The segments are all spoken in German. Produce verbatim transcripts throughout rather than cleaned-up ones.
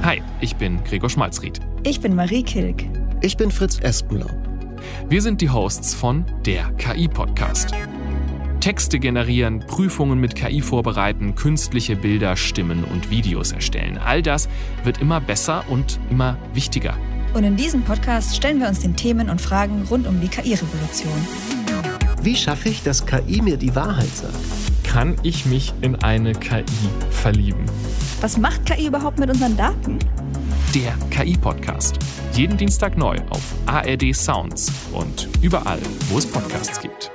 Hi, ich bin Gregor Schmalzried. Ich bin Marie Kilk. Ich bin Fritz Espenlaub. Wir sind die Hosts von der K I-Podcast. Texte generieren, Prüfungen mit K I vorbereiten, künstliche Bilder, Stimmen und Videos erstellen. All das wird immer besser und immer wichtiger. Und in diesem Podcast stellen wir uns den Themen und Fragen rund um die K I-Revolution. Wie schaffe ich, dass K I mir die Wahrheit sagt? Kann ich mich in eine K I verlieben? Was macht K I überhaupt mit unseren Daten? Der K I-Podcast. Jeden Dienstag neu auf A R D Sounds und überall, wo es Podcasts gibt.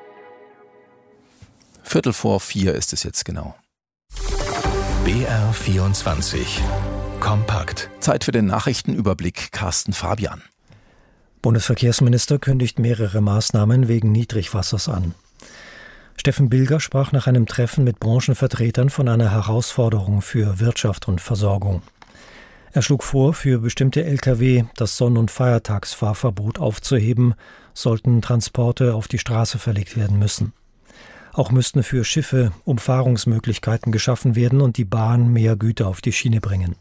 Viertel vor vier ist es jetzt genau. B R vierundzwanzig. Kompakt. Zeit für den Nachrichtenüberblick. Carsten Fabian. Bundesverkehrsminister kündigt mehrere Maßnahmen wegen Niedrigwassers an. Steffen Bilger sprach nach einem Treffen mit Branchenvertretern von einer Herausforderung für Wirtschaft und Versorgung. Er schlug vor, für bestimmte L K W das Sonn- und Feiertagsfahrverbot aufzuheben, sollten Transporte auf die Straße verlegt werden müssen. Auch müssten für Schiffe Umfahrungsmöglichkeiten geschaffen werden und die Bahn mehr Güter auf die Schiene bringen.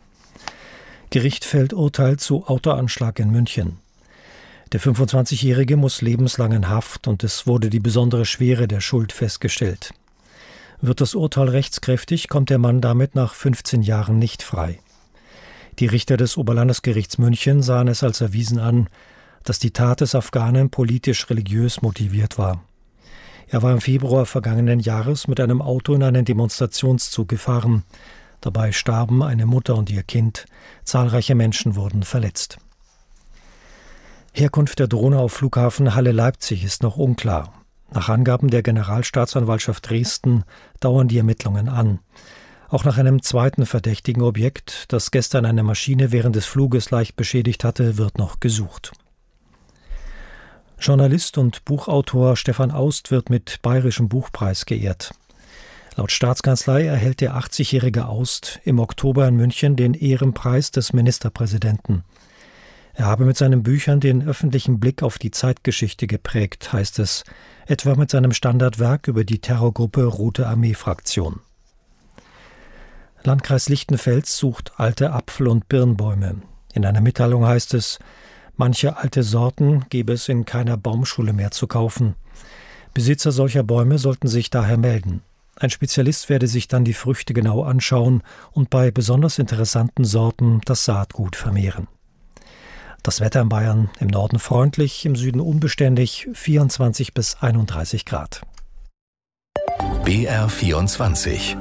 Gericht fällt Urteil zu Autoanschlag in München. Der fünfundzwanzigjährige muss lebenslang in Haft und es wurde die besondere Schwere der Schuld festgestellt. Wird das Urteil rechtskräftig, kommt der Mann damit nach fünfzehn Jahren nicht frei. Die Richter des Oberlandesgerichts München sahen es als erwiesen an, dass die Tat des Afghanen politisch-religiös motiviert war. Er war im Februar vergangenen Jahres mit einem Auto in einen Demonstrationszug gefahren. Dabei starben eine Mutter und ihr Kind. Zahlreiche Menschen wurden verletzt. Herkunft der Drohne auf Flughafen Halle-Leipzig ist noch unklar. Nach Angaben der Generalstaatsanwaltschaft Dresden dauern die Ermittlungen an. Auch nach einem zweiten verdächtigen Objekt, das gestern eine Maschine während des Fluges leicht beschädigt hatte, wird noch gesucht. Journalist und Buchautor Stefan Aust wird mit Bayerischem Buchpreis geehrt. Laut Staatskanzlei erhält der achtzigjährige Aust im Oktober in München den Ehrenpreis des Ministerpräsidenten. Er habe mit seinen Büchern den öffentlichen Blick auf die Zeitgeschichte geprägt, heißt es, etwa mit seinem Standardwerk über die Terrorgruppe Rote Armee-Fraktion. Landkreis Lichtenfels sucht alte Apfel- und Birnbäume. In einer Mitteilung heißt es, manche alte Sorten gäbe es in keiner Baumschule mehr zu kaufen. Besitzer solcher Bäume sollten sich daher melden. Ein Spezialist werde sich dann die Früchte genau anschauen und bei besonders interessanten Sorten das Saatgut vermehren. Das Wetter in Bayern: im Norden freundlich, im Süden unbeständig, vierundzwanzig bis einunddreißig Grad. B R vierundzwanzig.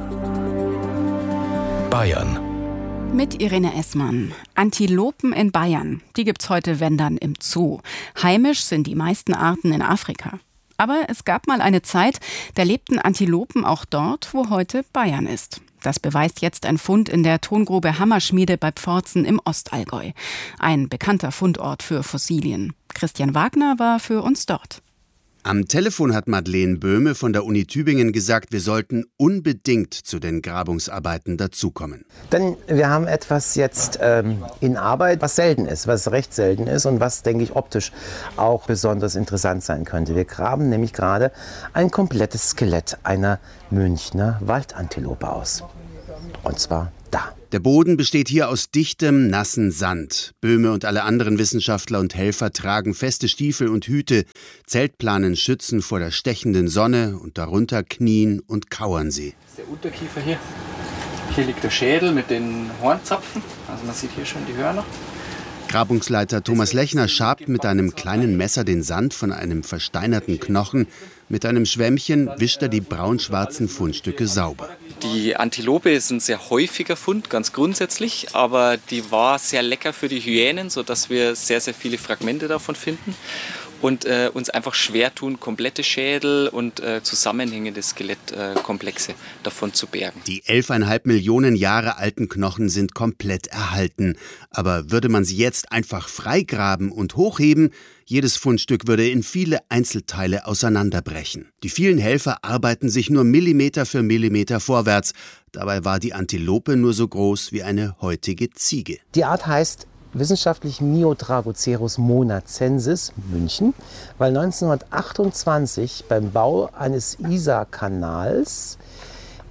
Bayern. Mit Irene Essmann. Antilopen in Bayern, die gibt's heute, wenn dann, im Zoo. Heimisch sind die meisten Arten in Afrika. Aber es gab mal eine Zeit, da lebten Antilopen auch dort, wo heute Bayern ist. Das beweist jetzt ein Fund in der Tongrube Hammerschmiede bei Pforzen im Ostallgäu. Ein bekannter Fundort für Fossilien. Christian Wagner war für uns dort. Am Telefon hat Madeleine Böhme von der Uni Tübingen gesagt, wir sollten unbedingt zu den Grabungsarbeiten dazukommen. Denn wir haben etwas jetzt ähm, in Arbeit, was selten ist, was recht selten ist und was, denke ich, optisch auch besonders interessant sein könnte. Wir graben nämlich gerade ein komplettes Skelett einer Münchner Waldantilope aus. Und zwar da. Der Boden besteht hier aus dichtem, nassen Sand. Böhme und alle anderen Wissenschaftler und Helfer tragen feste Stiefel und Hüte. Zeltplanen schützen vor der stechenden Sonne und darunter knien und kauern sie. Das ist der Unterkiefer hier. Hier liegt der Schädel mit den Hornzapfen. Also man sieht hier schon die Hörner. Grabungsleiter Thomas Lechner schabt mit einem kleinen Messer den Sand von einem versteinerten Knochen. Mit einem Schwämmchen wischt er die braun-schwarzen Fundstücke sauber. Die Antilope ist ein sehr häufiger Fund, ganz grundsätzlich, aber die war sehr lecker für die Hyänen, sodass wir sehr, sehr viele Fragmente davon finden und äh, uns einfach schwer tun, komplette Schädel und äh, zusammenhängende Skelettkomplexe äh, davon zu bergen. Die elfeinhalb Millionen Jahre alten Knochen sind komplett erhalten. Aber würde man sie jetzt einfach freigraben und hochheben, jedes Fundstück würde in viele Einzelteile auseinanderbrechen. Die vielen Helfer arbeiten sich nur Millimeter für Millimeter vorwärts. Dabei war die Antilope nur so groß wie eine heutige Ziege. Die Art heißt wissenschaftlich Miotragocerus monacensis, München, weil neunzehnhundertachtundzwanzig beim Bau eines Isarkanals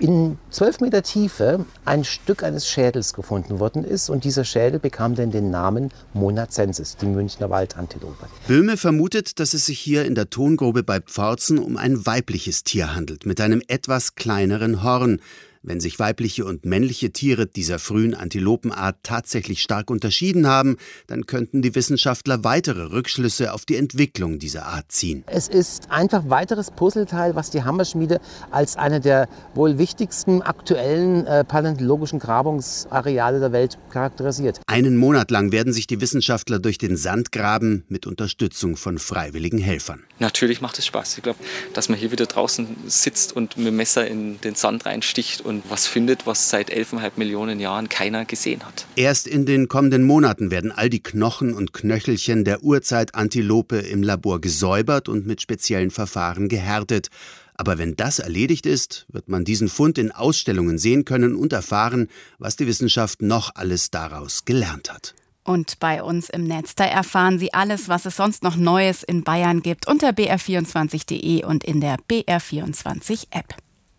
in zwölf Meter Tiefe ein Stück eines Schädels gefunden worden ist. Und dieser Schädel bekam dann den Namen Monacensis, die Münchner Waldantilope. Böhme vermutet, dass es sich hier in der Tongrube bei Pforzen um ein weibliches Tier handelt, mit einem etwas kleineren Horn. Wenn sich weibliche und männliche Tiere dieser frühen Antilopenart tatsächlich stark unterschieden haben, dann könnten die Wissenschaftler weitere Rückschlüsse auf die Entwicklung dieser Art ziehen. Es ist einfach weiteres Puzzleteil, was die Hammerschmiede als eine der wohl wichtigsten aktuellen äh, paläontologischen Grabungsareale der Welt charakterisiert. Einen Monat lang werden sich die Wissenschaftler durch den Sand graben, mit Unterstützung von freiwilligen Helfern. Natürlich macht es Spaß. Ich glaube, dass man hier wieder draußen sitzt und mit dem Messer in den Sand reinsticht und was findet, was seit elf Komma fünf Millionen Jahren keiner gesehen hat. Erst in den kommenden Monaten werden all die Knochen und Knöchelchen der Urzeit-Antilope im Labor gesäubert und mit speziellen Verfahren gehärtet. Aber wenn das erledigt ist, wird man diesen Fund in Ausstellungen sehen können und erfahren, was die Wissenschaft noch alles daraus gelernt hat. Und bei uns im Netz, da erfahren Sie alles, was es sonst noch Neues in Bayern gibt, unter b r vierundzwanzig punkt d e und in der B R vierundzwanzig App.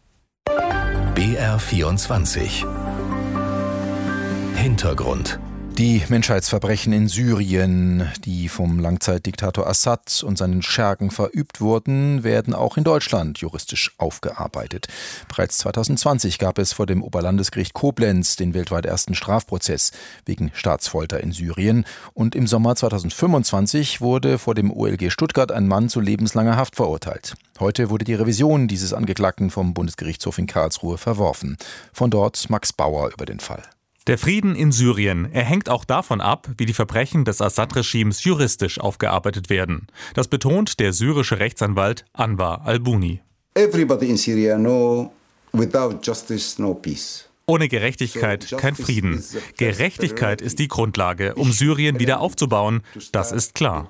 B R vierundzwanzig Hintergrund. Die Menschheitsverbrechen in Syrien, die vom Langzeitdiktator Assad und seinen Schergen verübt wurden, werden auch in Deutschland juristisch aufgearbeitet. Bereits zweitausendzwanzig gab es vor dem Oberlandesgericht Koblenz den weltweit ersten Strafprozess wegen Staatsfolter in Syrien. Und im Sommer zweitausendfünfundzwanzig wurde vor dem O L G Stuttgart ein Mann zu lebenslanger Haft verurteilt. Heute wurde die Revision dieses Angeklagten vom Bundesgerichtshof in Karlsruhe verworfen. Von dort Max Bauer über den Fall. Der Frieden in Syrien, er hängt auch davon ab, wie die Verbrechen des Assad-Regimes juristisch aufgearbeitet werden. Das betont der syrische Rechtsanwalt Anwar al-Buni. Everybody in Syria know, without justice, no peace. Ohne Gerechtigkeit kein Frieden. Gerechtigkeit ist die Grundlage, um Syrien wieder aufzubauen. Das ist klar.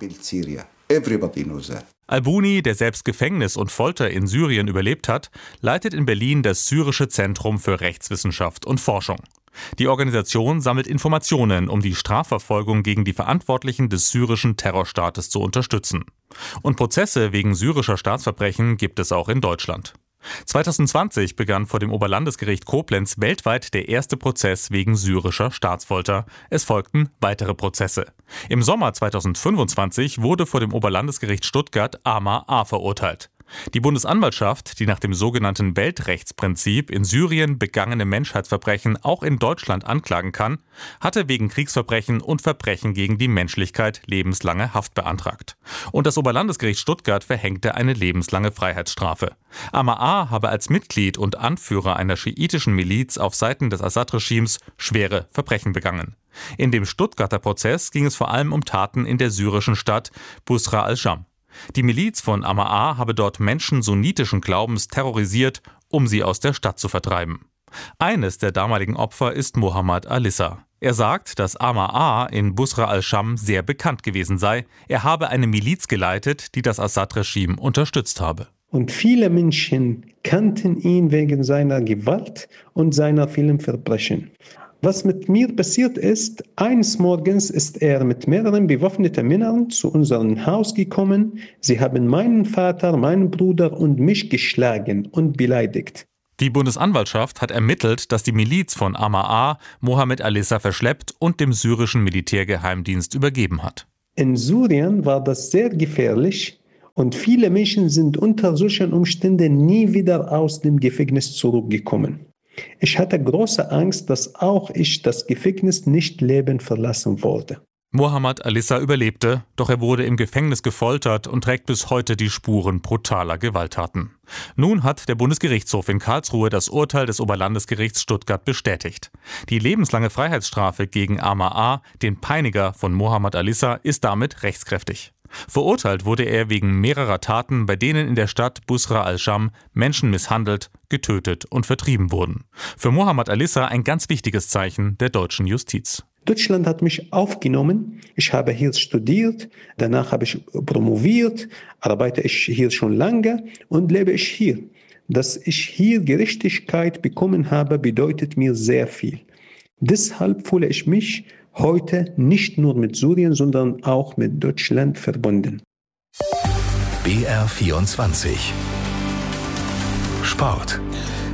Al-Buni, der selbst Gefängnis und Folter in Syrien überlebt hat, leitet in Berlin das Syrische Zentrum für Rechtswissenschaft und Forschung. Die Organisation sammelt Informationen, um die Strafverfolgung gegen die Verantwortlichen des syrischen Terrorstaates zu unterstützen. Und Prozesse wegen syrischer Staatsverbrechen gibt es auch in Deutschland. zweitausendzwanzig begann vor dem Oberlandesgericht Koblenz weltweit der erste Prozess wegen syrischer Staatsfolter. Es folgten weitere Prozesse. Im Sommer zweitausendfünfundzwanzig wurde vor dem Oberlandesgericht Stuttgart Amar A. verurteilt. Die Bundesanwaltschaft, die nach dem sogenannten Weltrechtsprinzip in Syrien begangene Menschheitsverbrechen auch in Deutschland anklagen kann, hatte wegen Kriegsverbrechen und Verbrechen gegen die Menschlichkeit lebenslange Haft beantragt. Und das Oberlandesgericht Stuttgart verhängte eine lebenslange Freiheitsstrafe. Amar A. habe als Mitglied und Anführer einer schiitischen Miliz auf Seiten des Assad-Regimes schwere Verbrechen begangen. In dem Stuttgarter Prozess ging es vor allem um Taten in der syrischen Stadt Busra al-Sham. Die Miliz von Amar A. habe dort Menschen sunnitischen Glaubens terrorisiert, um sie aus der Stadt zu vertreiben. Eines der damaligen Opfer ist Mohammad Alissa. Er sagt, dass Amar A. in Busra al-Sham sehr bekannt gewesen sei. Er habe eine Miliz geleitet, die das Assad-Regime unterstützt habe. Und viele Menschen kannten ihn wegen seiner Gewalt und seiner vielen Verbrechen. Was mit mir passiert ist, eines Morgens ist er mit mehreren bewaffneten Männern zu unserem Haus gekommen. Sie haben meinen Vater, meinen Bruder und mich geschlagen und beleidigt. Die Bundesanwaltschaft hat ermittelt, dass die Miliz von Amar A. Mohammad Alissa verschleppt und dem syrischen Militärgeheimdienst übergeben hat. In Syrien war das sehr gefährlich und viele Menschen sind unter solchen Umständen nie wieder aus dem Gefängnis zurückgekommen. Ich hatte große Angst, dass auch ich das Gefängnis nicht lebend verlassen wurde. Mohammad Alissa überlebte, doch er wurde im Gefängnis gefoltert und trägt bis heute die Spuren brutaler Gewalttaten. Nun hat der Bundesgerichtshof in Karlsruhe das Urteil des Oberlandesgerichts Stuttgart bestätigt. Die lebenslange Freiheitsstrafe gegen Amar A., den Peiniger von Mohammad Alissa, ist damit rechtskräftig. Verurteilt wurde er wegen mehrerer Taten, bei denen in der Stadt Busra al-Sham Menschen misshandelt, getötet und vertrieben wurden. Für Mohammad Alissa ein ganz wichtiges Zeichen der deutschen Justiz. Deutschland hat mich aufgenommen. Ich habe hier studiert, danach habe ich promoviert, arbeite ich hier schon lange und lebe ich hier. Dass ich hier Gerechtigkeit bekommen habe, bedeutet mir sehr viel. Deshalb fühle ich mich heute nicht nur mit Syrien, sondern auch mit Deutschland verbunden. B R vierundzwanzig Sport.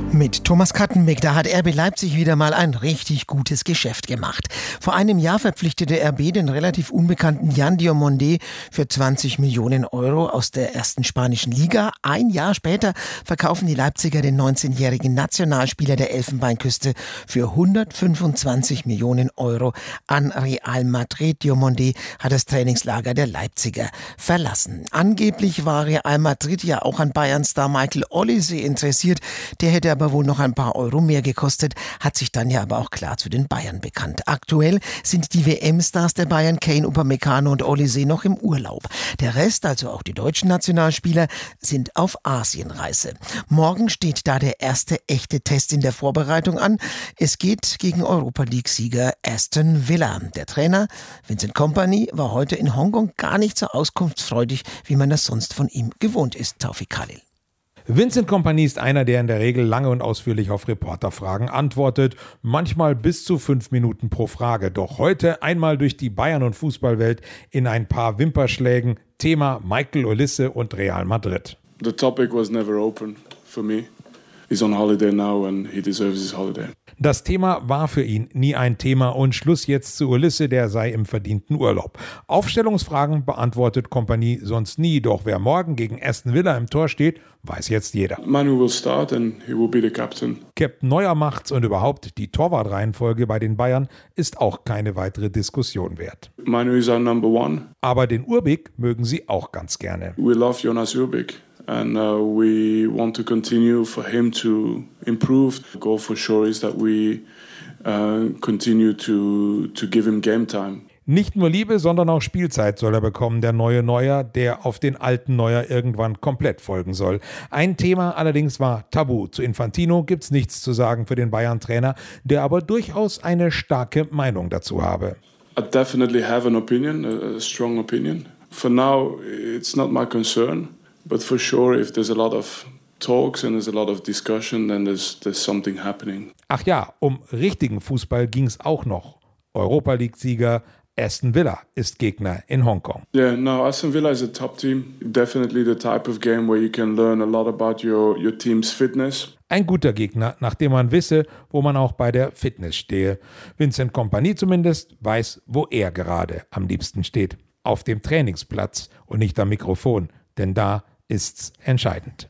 Mit Thomas Kattenbeck, da hat R B Leipzig wieder mal ein richtig gutes Geschäft gemacht. Vor einem Jahr verpflichtete R B den relativ unbekannten Yan Diomandé für zwanzig Millionen Euro aus der ersten spanischen Liga. Ein Jahr später verkaufen die Leipziger den neunzehnjährigen Nationalspieler der Elfenbeinküste für hundertfünfundzwanzig Millionen Euro an Real Madrid. Diomandé hat das Trainingslager der Leipziger verlassen. Angeblich war Real Madrid ja auch an Bayern-Star Michael Olise interessiert. Der hätte aber wohl noch ein paar Euro mehr gekostet, hat sich dann ja aber auch klar zu den Bayern bekannt. Aktuell sind die W M-Stars der Bayern, Kane, Upamecano und Olise, noch im Urlaub. Der Rest, also auch die deutschen Nationalspieler, sind auf Asienreise. Morgen steht da der erste echte Test in der Vorbereitung an. Es geht gegen Europa-League-Sieger Aston Villa. Der Trainer Vincent Kompany war heute in Hongkong gar nicht so auskunftsfreudig, wie man das sonst von ihm gewohnt ist. Taufik Khalil. Vincent Kompany ist einer, der in der Regel lange und ausführlich auf Reporterfragen antwortet, manchmal bis zu fünf Minuten pro Frage. Doch heute einmal durch die Bayern- und Fußballwelt in ein paar Wimperschlägen. Thema Michael Olise und Real Madrid. The topic was never open for me. He's on holiday now and he deserves his holiday. Das Thema war für ihn nie ein Thema und Schluss jetzt zu Olise, der sei im verdienten Urlaub. Aufstellungsfragen beantwortet Kompany sonst nie, doch wer morgen gegen Aston Villa im Tor steht, weiß jetzt jeder. Manu will start and he will be the captain. Captain Neuer macht's und überhaupt die Torwartreihenfolge bei den Bayern ist auch keine weitere Diskussion wert. Manu is our number one. Aber den Urbik mögen sie auch ganz gerne. We love Jonas Urbik. And uh, we want to continue for him to improve. The goal for sure is that we uh, continue to, to give him game time. Nicht nur Liebe, sondern auch Spielzeit soll er bekommen, der neue Neuer, der auf den alten Neuer irgendwann komplett folgen soll. Ein Thema allerdings war tabu. Zu Infantino gibt's nichts zu sagen für den Bayern-Trainer, der aber durchaus eine starke Meinung dazu habe. I definitely have an opinion, a, a strong opinion. For now, it's not my concern. But for sure, if there's a lot of talks and there's a lot of discussion, then there's there's something happening. Ach ja, um richtigen Fußball ging's auch noch. Europa-League-Sieger Aston Villa ist Gegner in Hongkong. Yeah, no, Aston Villa is a top team. Definitely the type of game where you can learn a lot about your your team's fitness. Ein guter Gegner, nachdem man wisse, wo man auch bei der Fitness stehe. Vincent Kompany zumindest weiß, wo er gerade am liebsten steht. Auf dem Trainingsplatz und nicht am Mikrofon, denn da ist's entscheidend.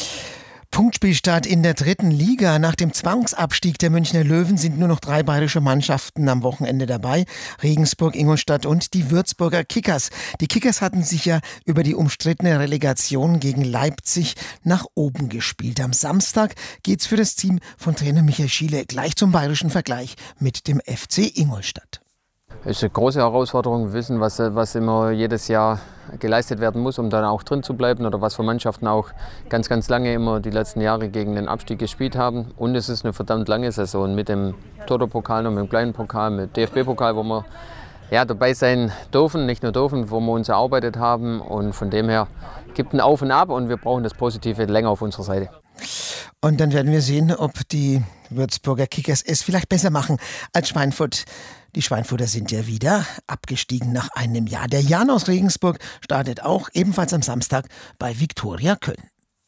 Punktspielstart in der dritten Liga. Nach dem Zwangsabstieg der Münchner Löwen sind nur noch drei bayerische Mannschaften am Wochenende dabei. Regensburg, Ingolstadt und die Würzburger Kickers. Die Kickers hatten sich ja über die umstrittene Relegation gegen Leipzig nach oben gespielt. Am Samstag geht's für das Team von Trainer Michael Schiele gleich zum bayerischen Vergleich mit dem F C Ingolstadt. Es ist eine große Herausforderung. Wir wissen, was, was immer jedes Jahr geleistet werden muss, um dann auch drin zu bleiben oder was für Mannschaften auch ganz, ganz lange immer die letzten Jahre gegen den Abstieg gespielt haben. Und es ist eine verdammt lange Saison mit dem Toto-Pokal und mit dem kleinen Pokal, mit dem D F B-Pokal, wo wir ja, dabei sein dürfen, nicht nur dürfen, wo wir uns erarbeitet haben. Und von dem her gibt ein Auf und Ab und wir brauchen das Positive länger auf unserer Seite. Und dann werden wir sehen, ob die Würzburger Kickers es vielleicht besser machen als Schweinfurt. Die Schweinfurter sind ja wieder abgestiegen nach einem Jahr. Der Jan aus Regensburg startet auch ebenfalls am Samstag bei Viktoria Köln.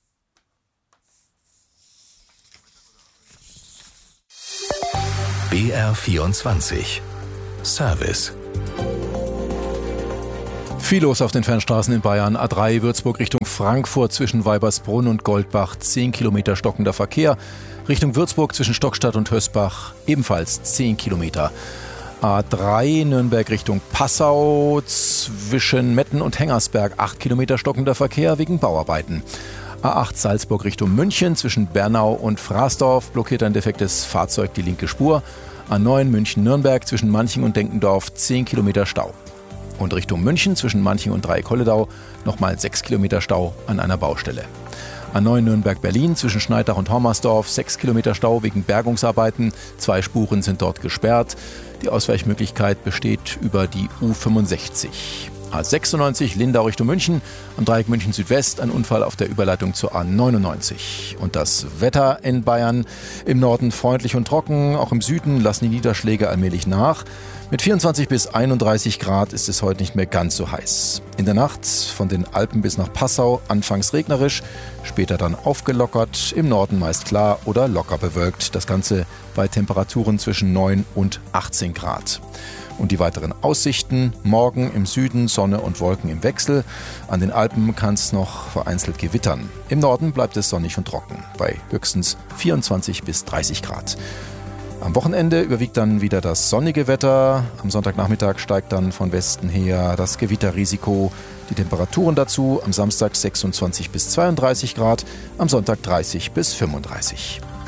B R vierundzwanzig Service. Viel los auf den Fernstraßen in Bayern. A drei Würzburg Richtung Frankfurt zwischen Weibersbrunn und Goldbach. zehn Kilometer stockender Verkehr. Richtung Würzburg zwischen Stockstadt und Hösbach ebenfalls zehn Kilometer. A drei Nürnberg Richtung Passau zwischen Metten und Hengersberg. acht Kilometer stockender Verkehr wegen Bauarbeiten. A acht Salzburg Richtung München zwischen Bernau und Fraßdorf blockiert ein defektes Fahrzeug die linke Spur. A neun München-Nürnberg zwischen Manching und Denkendorf zehn Kilometer Stau. Und Richtung München zwischen Manching und Dreieck-Holledau nochmal sechs Kilometer Stau an einer Baustelle. A neun Nürnberg-Berlin zwischen Schneidach und Hommersdorf sechs Kilometer Stau wegen Bergungsarbeiten. Zwei Spuren sind dort gesperrt. Die Ausweichmöglichkeit besteht über die U fünfundsechzig. A sechsundneunzig Lindau Richtung München, am Dreieck München Südwest ein Unfall auf der Überleitung zur A neunundneunzig. Und das Wetter in Bayern: im Norden freundlich und trocken, auch im Süden lassen die Niederschläge allmählich nach. Mit vierundzwanzig bis einunddreißig Grad ist es heute nicht mehr ganz so heiß. In der Nacht von den Alpen bis nach Passau anfangs regnerisch, später dann aufgelockert, im Norden meist klar oder locker bewölkt. Das Ganze bei Temperaturen zwischen neun und achtzehn Grad. Und die weiteren Aussichten: morgen im Süden Sonne und Wolken im Wechsel. An den Alpen kann es noch vereinzelt gewittern. Im Norden bleibt es sonnig und trocken, bei höchstens vierundzwanzig bis dreißig Grad. Am Wochenende überwiegt dann wieder das sonnige Wetter. Am Sonntagnachmittag steigt dann von Westen her das Gewitterrisiko. Die Temperaturen dazu: am Samstag sechsundzwanzig bis zweiunddreißig Grad, am Sonntag dreißig bis fünfunddreißig.